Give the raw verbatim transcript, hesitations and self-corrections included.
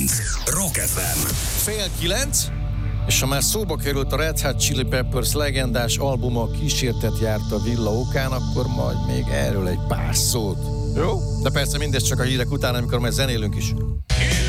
Rock ef em. Fél kilenc, és ha már szóba került a Red Hot Chili Peppers legendás albuma kísértet járt a Villa okán, akkor majd még erről egy pár szót. Jó? De persze mindez csak a hírek után, amikor majd zenélünk is.